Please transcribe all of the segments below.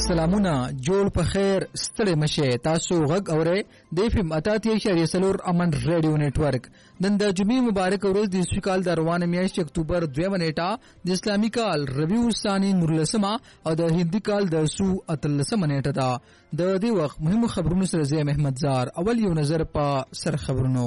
سلامونه جوړ په خیر ستړي مشه تاسو غږ اورئ د FM 88.4 امن ریډیو نتورک نن د جمعې مبارک ورځ د اسوي کال د روانه میاشت اکتوبر 2 نیټه د اسلامي کال ربیع الثانی نورلسمه او د هندي کال د سو اتلسمه نیټه ده د دې وخت مهمو خبرونو سره زه محمد زار اول یو نظر په سر خبرونو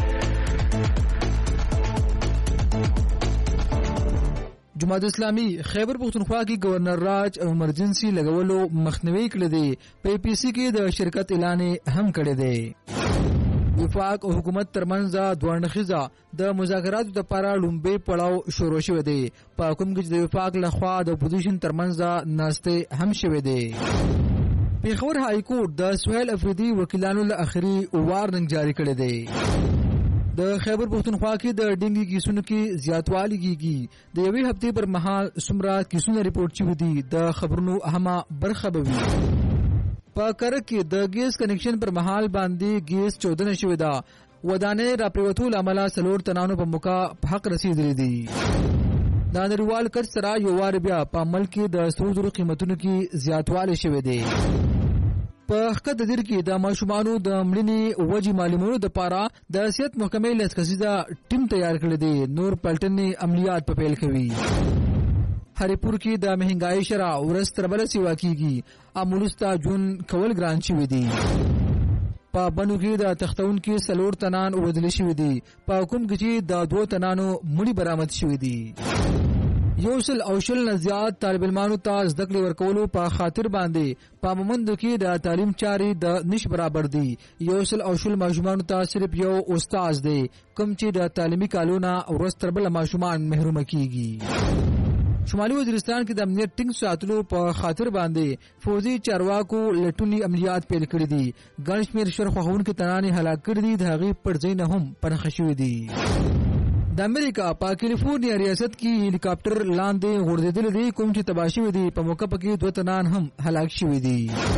جماعت اسلامی خیبر پختونخوا کې گورنر راج او ایمرجنسي لګولو مخنیوي کړی دی په پی سی کې د شرکت اعلان هم کړی دی وفاق او حکومت ترمنځ دوه نخزه د مذاکراتو لپاره لومبي پړاو شروع شوی دی په کوم کې د وفاق لخوا د اپوزیشن ترمنځ ناشته هم شوی دی پیښور های کورټ د سهیل افریدي وکیلانو له اخري وارننګ جاری کړی دی د خیبر پختونخوا کې د ډینګي کیسونو کې زیاتوالی کیږي د یوې هفتې پر مهال سمرا کیسونه ریپورت شوي دي د خبرونو اهمه برخه به وي په کرک کې د ګیس کنیکشن پر مهال باندې ګیس چودنه شوې ده ودانې راپریوتو لامل سلور تنانو په موقع حق رسیدلې دي د نړیوال کچ سره یو وار بیا په ملک کې د سرو زرو قیمتونو کې زیاتوالی شوی دی په حقیقت د دې کې د ماشومانو د مړینې وجې معلومولو لپاره د صحت محکمې له کسیزه ټیم تیار کړی دی نور پلټنې عملیات په پیل کوي هریپور کې د مهنګای شرح ورځ تر بله سیوا کیږي امولستا جون کول ګران شوی دی په بنو کې د تختون کې سلور تنان ودل شوی دی په حکم کې چې د 2 تنانو مړي برآمد شوی دی یوسل او شل نزيات طالب علمانو ته زده کړې ورکولو په خاطر باندې په مومند کې د تعلیم چاري د نش برابر دي یوسل او شل ماشومان ته صرف یو استاد دی کوم چې د تعلیمي کالونه ورستربل ماشومان محروم کیږي شمالي وزیرستان کې د امنیت ټینګ ساتلو په خاطر باندې فوجي چارواکو لټونی عملیات پیل کړی دي ګنشمیر شرخون کې تنانې هلاک کړی دي د هغې پر ځای نه هم پنخ شوی دي د امریکا په کیلیفورنیا ریاست کې هلیکاپټر لاندې غورځېدل دي کوم چې تباه شوی دي په موقع کې 2 تنان هم هلاک شوی دي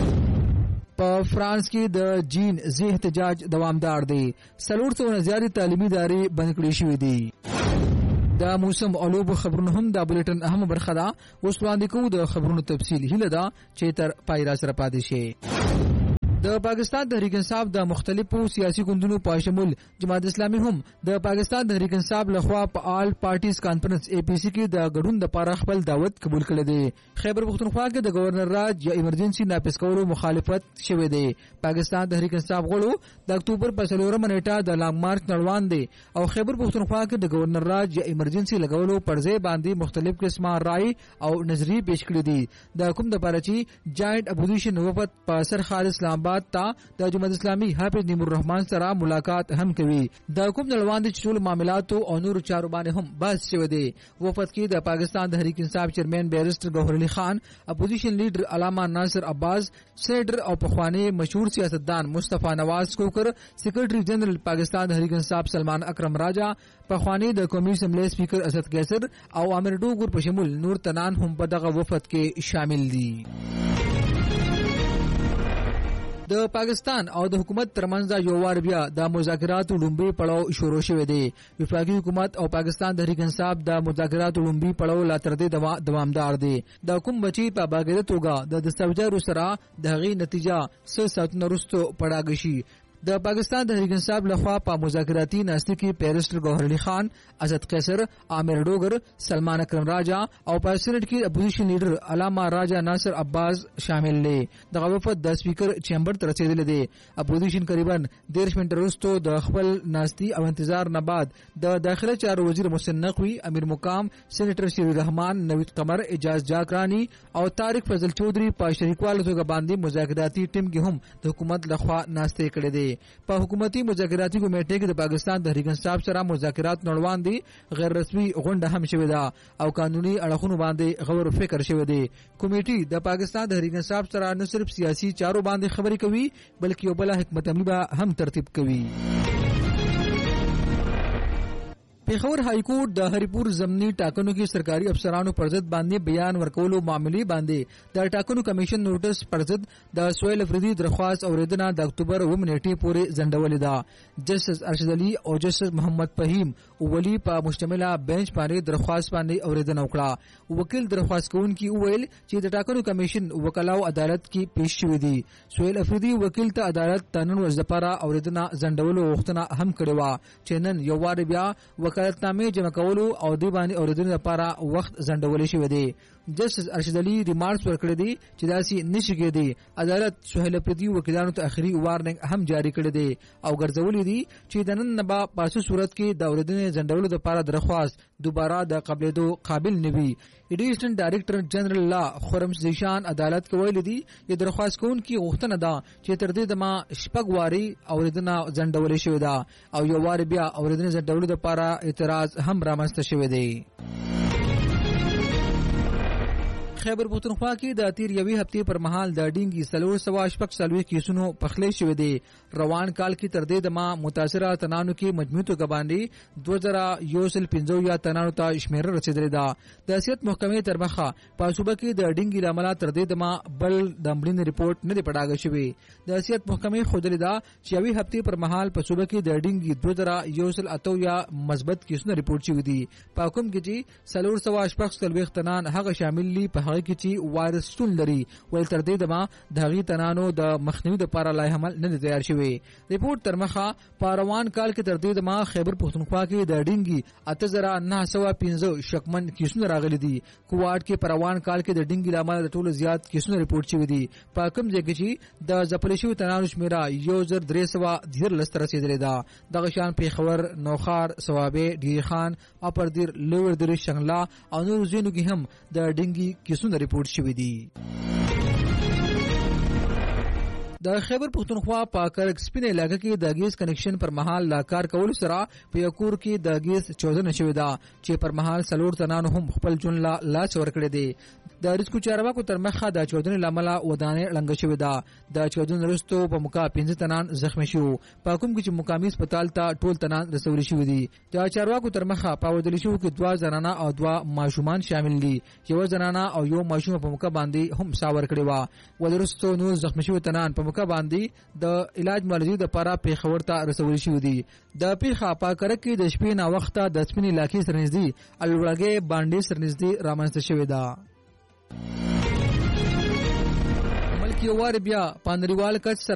په فرانس کې د جین زی احتجاج دوامدار دی 300 زیات تعلیمي ادارې بند کړې شوې دي د موسم اولوب خبرونه هم د بولټن اهم برخه ده اوس وړاندې کوو د خبرونو تفصیل هله ده چې تر پای را سره پاتې شي د پاکستان تحریک انصاف د مختلفو سیاسي ګوندونو په شمول جماعت اسلامي هم د پاکستان تحریک انصاف لخوا په آل پارټیز کانفرنس اے پی سی کې د ګډون لپاره خپل دعوت قبول کړی دی خیبر پختونخوا کې د گورنر راج یا ایمرجنسي نافذ کولو مخالفت شوی دی پاکستان تحریک انصاف غړو د اکتوبر په 4 نیټه د لانګ مارچ نړوان دی او خیبر پختونخوا کې د گورنر راج یا ایمرجنسي لګولو پر ځای باندې مختلف قسمه رائے او نظریې پیش کړې دي د کوم د پارچی جاینټ اپوزیشن وفد په سر خالص اسلام آباد تا د جماعت اسلامي حافظ نیم الرحمن سره ملاقات هم کوي د حکومت نړوان د ټول معاملاتو او نور چارو باندې هم بحث شوی دی وفد کې د پاکستان تحریک انصاف چیرمن بیرسټر گوهر علي خان اپوزیشن لیډر علامه ناصر عباس سینیټر او پخوانی مشهور سیاستدان مصطفی نواز کوکر سیکریټری جنرال پاکستان تحریک انصاف سلمان اکرم راجا پخوانی د قومي اسمبلی سپیکر اسد قیصر او عامر ډوګر په شمول نور تنان هم په دغه وفد کې شامل دي د پاکستان او د حکومت ترمنځ یو وار بیا د مذاکراتو لومبي پړاو شروع شوی دی وفاقي حکومت او پاکستان تحریک انصاف د مذاکراتو لومبي پړاو لا تر دې دوامدار دی د حکومت بچي په باغره توګه د دستاویزارو سره د غي نتیجه 6 ساعتونو وروسته پړاګ شي د پاکستان تحریک انصاف لخوا په مذاکراتي ناستې کې بیرسټر گوهر علي خان اسد قیصر عامر ډوګر سلمان اکرم راجا او په سینټ کې اپوزیشن لیډر علامه راجا ناصر عباس شامل دي د وفد د سپیکر چیمبر تر رسیدل دي اپوزیشن تقریبا 10 منټ وروسته د خپل ناستي او انتظار نه بعد د داخله چارو وزیر محسن نقوی امیر مقام سېنیټر شیر الرحمن نوید قمر اجاز جاکرانی او طارق فضل چودھری په شریکوالو توګه باندې مذاکراتي ټیم کې هم د حکومت لخوا ناستې کړې دي په حکومتي مذاکراتي کمیټې کې د پاکستان تحریک انصاف سره مذاکرات نړوان دي غیر رسمي غونډه هم شوې ده او قانوني اړخونو باندې غور فکر شوی دی کمیټې د پاکستان تحریک انصاف سره نه صرف سیاسي چارو باندې خبرې کوي بلکې یو بل حکمت عملی به هم ترتیب کوي पेښور های کورټ د هریپور ضمني ټاکنو کې سرکاري افسرانو پر ضد باندې بیان ورکولو معاملې باندې د ټاکنو کمیشن نوټس پر ضد د سویل افریدي درخواست اوریدنه د اکتوبر 9 نیټې پورې ځنډولې ده. جسټس ارشد علي او جسټس محمد فهیم ولی په مشتمله بنچ باندې درخواست باندې اوریدنه وکړه. وکیل درخواست کوونکي وویل چې د ټاکنو کمیشن وکلاو عدالت کې پیش شوی دي. سویل افریدي وکیل ته عدالت تنن ورځ لپاره اوریدنه ځنډولو غوښتنه هم کړې و چې نن یو وار بیا وکالتنامې جمع کولو او دی باندې اوریدنې لپاره وخت ځنډول شوی دی. جسټس ارشد علي ریمارکس ورکړی دی چې داسې نشي کېدی. عدالت سهیل افریدي وکیلانو ته اخري وارننګ هم جاری کړی دی او ګرځولې دي چې د نن نه په اساس صورت کې د اوریدنې ځنډولو لپاره درخواست دوباره د قبلېدو قابل نه وي. ایډیشنل ډایریکټر جنرال لا خرم زیشان عدالت کې ویلي دي چې درخواست کوونکي غوښتنه ده چې تر دې دمه شپږ واري اوریدنه ځنډول شوې ده او یو وار بیا اوریدنې ځنډولو لپاره اعتراض هم رامنځته شوی دی. خیبر پختونخوا کې د تیر یوې هفتې پر مهال د ډینګي 440 کیسونو پخلی شوی دی. روان کال کې تر دې دمه متاثره تنانو کې مجموعي توګه باندې 2150 تنانو ته شمیره رسیدلې ده. د صحت محکمې تر مخه په صوبه کې د ډینګي لامل تر دې دمه بل د مړینې رپورټ نه دی پړاګه شوی. د صحت محکمې خودلې ده چې یوې هفتې پر مهال په صوبه کې د ډینګي 2180 مثبت کیسونه رپورټ شوی دي. په کوم کې چې 440 تنان هغه شامل دي په کې چې وایرس شتون لري ول تر دې دمه د هغې تنانو د مخنیوي لپاره لای عمل نه تیار شوی. ریپورت تر مخه په روان کال کې تر دې دمه خیبر پختونخوا کې د ډینګي 8915 شکمن کیسونه راغلي دي. کوواټ کې په روان کال کې د ډینګي لامل د ټولو زیات کیسونه ریپورټ شوي دي. په کوم ځای کې چې د ځپل شوي تنانو شمیره 1313 ته رسیدلې ده. دغه شان پیښور، نوخار، صوابې، ډیر خان، اپردیر، لوړ در، شنګلا او نور ځینو کې هم د ډینګي کیسونه ریپورټ شوی دی. د خیبر پختونخوا په کرک سپین علاقې کې د ګیس کنیکشن پر مهال لا کار کول سره په یو کور کې د ګیس چودنه شوې ده چې پر مهال سلور تنانو هم خپل جون لا لاس ورکړی دی. د ریسکو چارواکو تر مخه د چودنې لامل ودانې لنګ شوې ده. د چودنې وروسته په موقع 15 تنان زخمی شو. په کوم کې چې مقامي هسپتال ته ټول تنان رسول شوي دي. د چارواکو تر مخه په ودل شو کې 2 زنانه او 2 ماشومان شامل دي. یو زنانه او یو ماشوم په موقع باندې هم ساور کړی و. ولرسته نو زخمی شو تنان په موقع باندې د علاج معالجې لپاره پیښور ته رسول شوي دي. د پیښه په کرک کې د شپې نا وخته د سپین علاقې سره نږدې الوړګې باندې سره نږدې رامنځته شوې ده. ملک یو وار بیا په نړیوال کچ